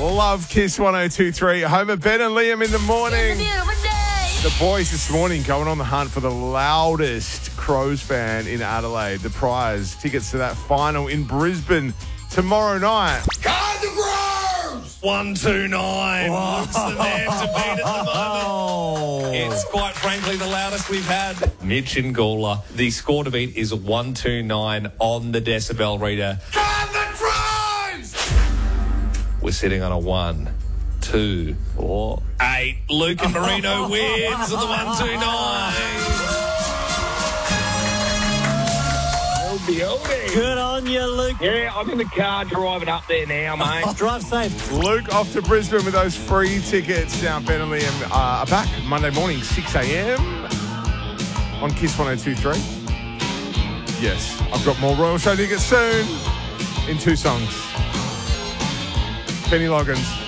Love Kiss 102.3. Homer, Ben and Liam in the morning. It's a beautiful day. The boys this morning going on the hunt for the loudest Crows fan in Adelaide. The prize, tickets to that final in Brisbane tomorrow night. Card the Crows! 129. Looks the man to beat at the moment. It's quite frankly the loudest we've had. Mitch and Gawler. The score to beat is 129 on the decibel reader. Card the Crows! We're sitting on a 1, 2, 4, 8. Luke and Marino wins at the 129. Good on you, Luke. Yeah, I'm in the car driving up there now, mate. Drive safe. Luke off to Brisbane with those free tickets. Now Ben and Liam are back Monday morning, 6 a.m. on Kiss 102.3. Yes, I've got more Royal Show tickets soon in 2 songs. Benny Loggins.